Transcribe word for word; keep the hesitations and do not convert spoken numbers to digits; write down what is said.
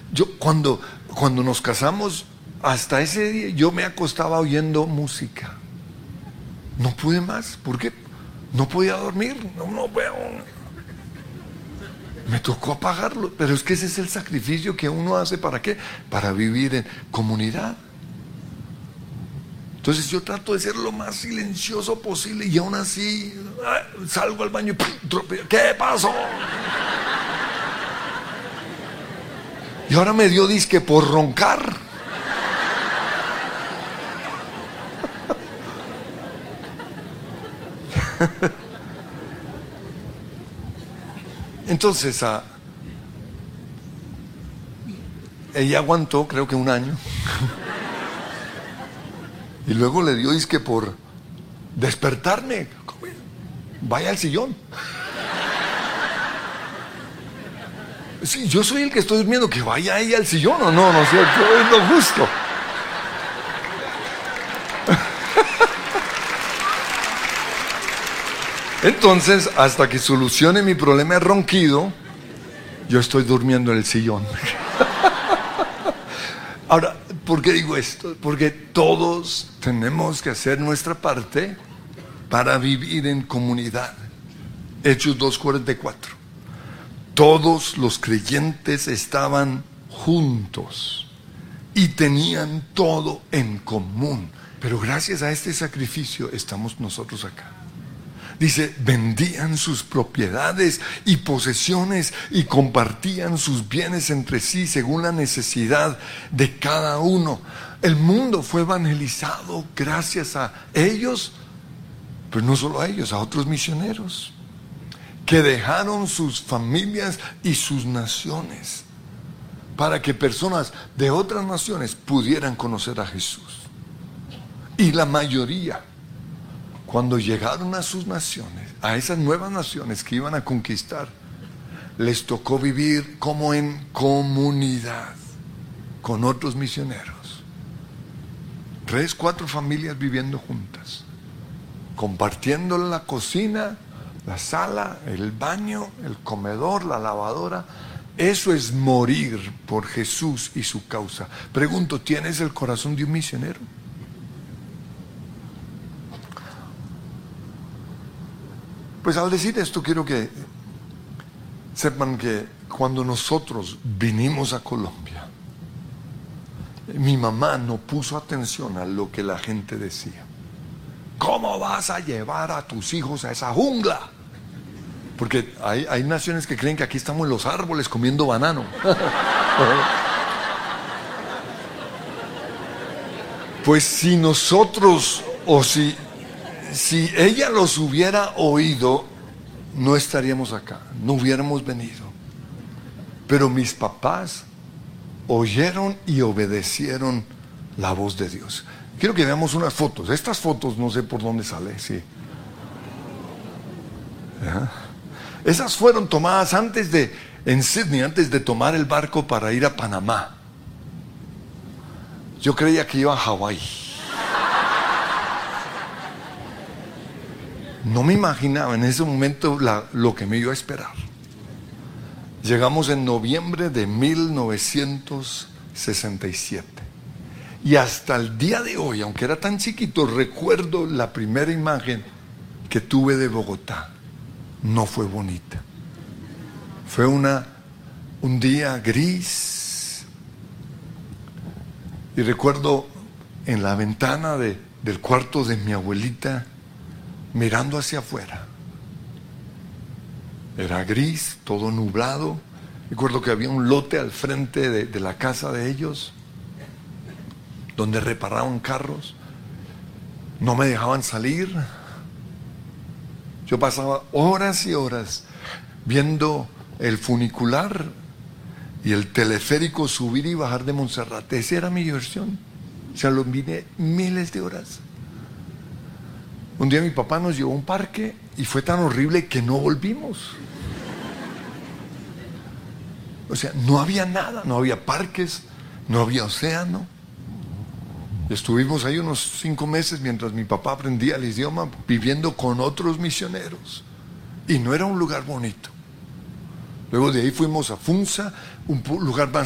Yo cuando, cuando nos casamos, hasta ese día yo me acostaba oyendo música. No pude más, ¿por qué? No podía dormir, no, no veo. Me tocó apagarlo, pero es que ese es el sacrificio que uno hace, ¿para qué? Para vivir en comunidad. Entonces yo trato de ser lo más silencioso posible y aún así salgo al baño y ¡pum! Tropeo. ¿Qué pasó? Y ahora me dio disque por roncar. Entonces a, ella aguantó creo que un año. Y luego le dio disque por despertarme. Vaya al sillón. Sí, yo soy el que estoy durmiendo, que vaya ella al sillón o no, no es cierto, es lo justo. Entonces, hasta que solucione mi problema de ronquido, yo estoy durmiendo en el sillón. Ahora, ¿por qué digo esto? Porque todos tenemos que hacer nuestra parte para vivir en comunidad. Hechos dos cuarenta y cuatro. Todos los creyentes estaban juntos y tenían todo en común. Pero gracias a este sacrificio estamos nosotros acá. Dice, vendían sus propiedades y posesiones y compartían sus bienes entre sí según la necesidad de cada uno. El mundo fue evangelizado gracias a ellos, pero no solo a ellos, a otros misioneros que dejaron sus familias y sus naciones para que personas de otras naciones pudieran conocer a Jesús. Y la mayoría, cuando llegaron a sus naciones, a esas nuevas naciones que iban a conquistar, les tocó vivir como en comunidad con otros misioneros. Tres, cuatro familias viviendo juntas, compartiendo la cocina, la sala, el baño, el comedor, la lavadora. Eso es morir por Jesús y su causa. Pregunto, ¿tienes el corazón de un misionero? Pues al decir esto quiero que sepan que cuando nosotros vinimos a Colombia, mi mamá no puso atención a lo que la gente decía. ¿Cómo vas a llevar a tus hijos a esa jungla? Porque hay, hay naciones que creen que aquí estamos en los árboles comiendo banano. Pues si nosotros, o si, si ella los hubiera oído, no estaríamos acá, no hubiéramos venido. Pero mis papás oyeron y obedecieron la voz de Dios. Quiero que veamos unas fotos. Estas fotos no sé por dónde sale, sí. ¿Ya? Esas fueron tomadas antes de, en Sydney, antes de tomar el barco para ir a Panamá. Yo creía que iba a Hawái. No me imaginaba en ese momento la, lo que me iba a esperar. Llegamos en noviembre de mil novecientos sesenta y siete. Y hasta el día de hoy, aunque era tan chiquito, recuerdo la primera imagen que tuve de Bogotá. No fue bonita. Fue una, un día gris. Y recuerdo en la ventana de, del cuarto de mi abuelita, mirando hacia afuera. Era gris, todo nublado. Recuerdo que había un lote al frente de, de la casa de ellos, donde reparaban carros. No me dejaban salir. Yo pasaba horas y horas viendo el funicular y el teleférico subir y bajar de Montserrat. Esa era mi diversión. O sea, lo vine miles de horas. Un día mi papá nos llevó a un parque y fue tan horrible que no volvimos. O sea, no había nada, no había parques, no había océano. Estuvimos ahí unos cinco meses mientras mi papá aprendía el idioma, viviendo con otros misioneros. Y no era un lugar bonito. Luego de ahí fuimos a Funza, un lugar más